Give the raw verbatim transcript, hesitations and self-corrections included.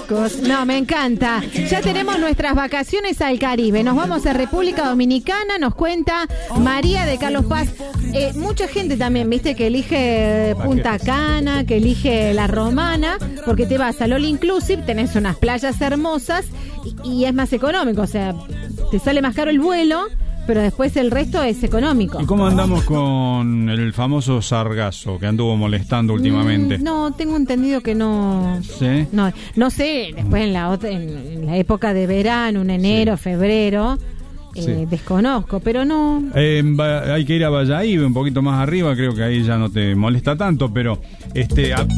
chicos. No, me encanta. Ya tenemos nuestras vacaciones al Caribe. Nos vamos a República Dominicana, nos cuenta María de Carlos Paz. Eh, mucha gente también, viste, que elige Punta Cana, que elige La Romana, porque te vas al All Inclusive, tenés unas playas hermosas y, y es más económico, o sea, te sale más caro el vuelo, pero después el resto es económico. ¿Y cómo andamos con el famoso sargazo que anduvo molestando últimamente? Mm, no, tengo entendido que no. ¿Sí? No, no sé, después en la, otra, en la época de verano, en enero, sí. febrero, eh, sí. desconozco, pero no. Eh, hay que ir a Valladolid, un poquito más arriba, creo que ahí ya no te molesta tanto, pero este... A...